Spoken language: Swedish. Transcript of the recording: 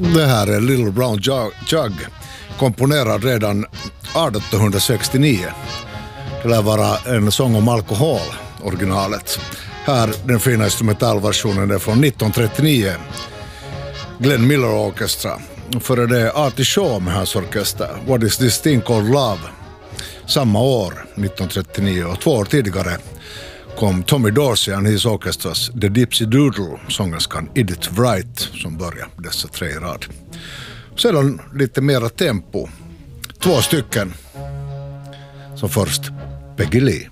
Det här är Little Brown Jug, komponerad redan 1869. Det lär vara en sång om alkohol, originalet. Här, den fina instrumentalversionen är från 1939. Glenn Miller Orchestra. Före det Artie Shaw med hans orkester. What is this thing called love? Samma år, 1939, och 2 år tidigare kom Tommy Dorsey and his orchestras The Dipsy Doodle, sångerskan Edith Wright, som börjar dessa 3 i rad. Sedan lite mera tempo. 2 stycken. Så först Peggy Lee.